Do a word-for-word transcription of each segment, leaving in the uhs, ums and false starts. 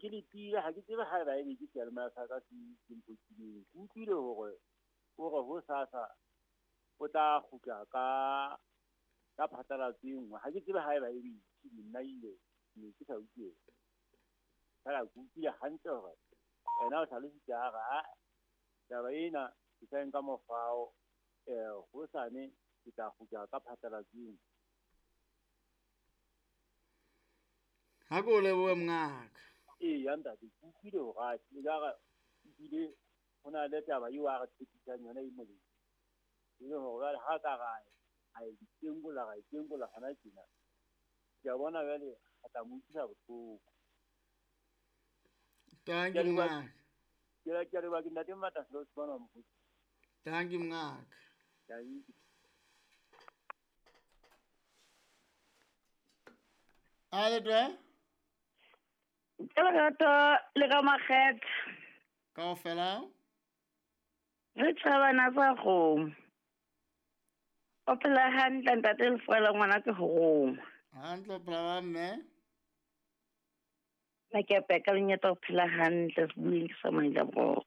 ke le tile ha ke tsebe ha ba e ke ke ma sa ka se dimpotile ke utlwile hore hore ho sasa o tla kgutla ka ka phatlalatse ngwa ha ke tsebe ha ba e ke nna ile ne ke sa utlwe ha ke utlwile hantle hore ena o sa le ditjara taba ena ke sa nka mofao eh ho sane ke tla kgutla ka phatlalatse ha go le bo mngaka e yanda ke utlwile hore a ke ga ile hona le taba yo a re tshepisa yona e mo le ile hore ha ka ga ai ditsengola ga ditsengola hana tsena ke a bona jale a tla mo tsaya botlhoko thank you mngaka ke ra ke re ba ke nna te mata so tsona mo thank you mngaka ya ale twa Kala gato le ka makget. ka fela Re tsaba na sa go. O phela hantle ntate le fela ngwana ke go. hantle brava me Na ke pe ka nya to phela hantle buing sa maila boko.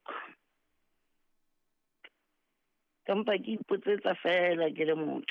Kampa ke ipotsetsa fela ke le motho.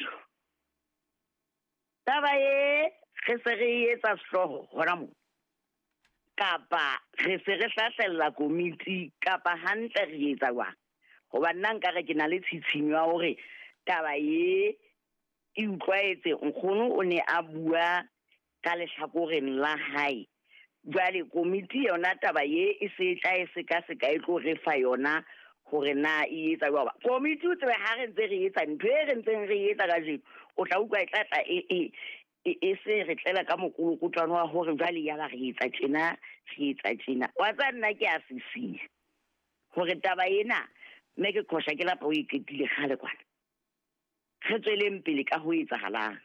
Taba ye ge se re etsa sehloho hona mo. Kapa re se re hlahlella komiti kapa hantle re etsa jwang hoba nna nka re ke na le tshitshinyo ya hore taba ye e utlwaetse nkgono o ne a bua ka lehlakoreng la hae jwale komiti yona taba ye e se tla e se ka se ka e tlo re fa yona hore na e etsa jwang komiti o tsebe ha re ntse re etsa ntwe re ntse re etsa ka jeno o tla utlwa e tla tla e e e se re tlela ka mokolokotwana wa hore jwale ya ba re etsa tjena re etsa tjena wa tsa nna ke a sisi hore taba ena mme ke khosha ke la po iketile khale kwana re tsweleng pele ka ho etsahalang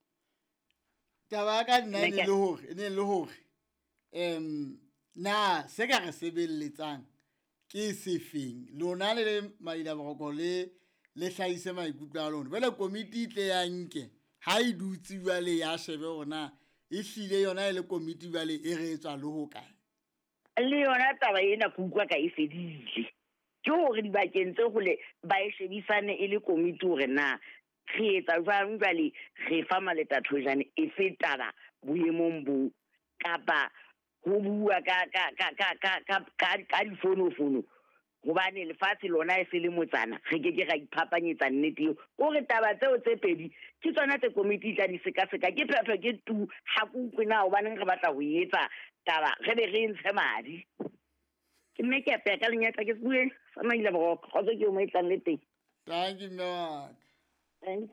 taba ka nna ne le hore ne le hore em na se ka re sebelletsang ke sefeng lona le maila bogoko le le hlaise maikutlo a lona bele komiti tle ya nke ha e dutse jwale ya shebe ona e hlile yona ile komiti jwale e re etswa le ho kae le yona taba ena ke utlwa ka e fedile ke hore dibakeng tse hole ba e shebisane e le komiti hore na re etsa jwang jwale re fa maleta thojane e fetaba boemong bo kapa ho bua ka ka ka ka ka ka ka difono fono hobane lefatshe lona e se le motsana re ke ke ra iphapanyetsa nnete o re taba tseo tse pedi ke tsona tse komiti tla di seka seka ke phepho ke tu ha ku kwena hobane re batla ho etsa taba re be re ntshe madi ke mme ke apea ka lenyatsa ke bue sa maila bogoko kgotsa ke o mo etlang le teng thank you no thank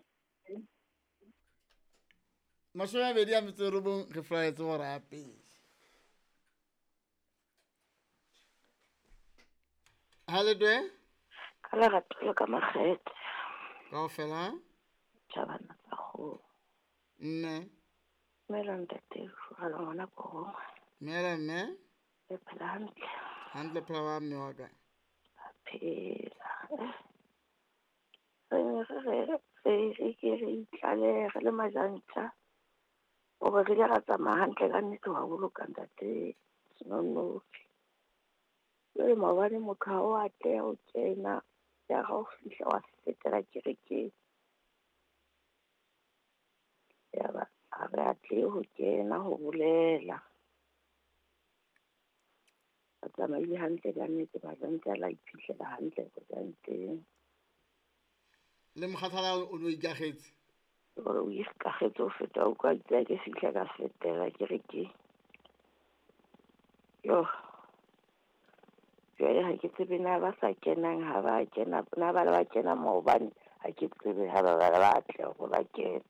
mashoya be dia metse robong re flaetse go rape Haledwe kala ga tlo ka magete ka fela tšhabana tsa go nne melang tete ga la ngwana go mela nne e phela hantle hantle phela mme wa ka phela re re re re ke re itlale re le majantla o re re ga tsamaya hantle ka nnete wa boloka ntate senonofi le mabane motho ha o atle o tsena ya ga o fihla wa fetela kerekeng ya ba a re atle ho kena ho bolela a tsamaile hantle ka nnete ba ntse la iphitlhela hantle go tsanteng le mokgathala o no ikagetse gore o ikagetse o feta o ka tsaya ke fihla ka fetela kerekeng yo jwale ha ke tsebe na ba sa kenang ha ba kena na ba ba kena mo bane ha ke tsebe ha ba ba tle go ba kena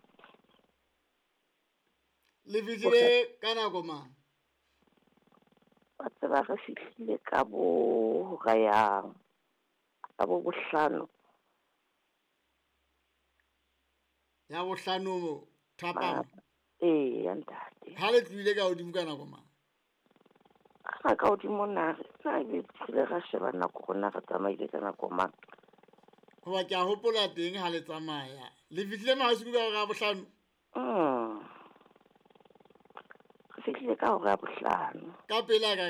le fitlhile ka nako mang ba tseba re fihlile ka bo ga yang ka bo bohlano ya bohlano thapama ee ya ntate ha le tlile ka hodimo ka nako mang ga ka hodimo na na be tsile ga sheba nako gona ga tsamaile ka nako mang hoba ke a hopola teng ha le tsamaya le fihlile maasiku ka ga bohlano mm re fihlile ka ga bohlano ka pela ka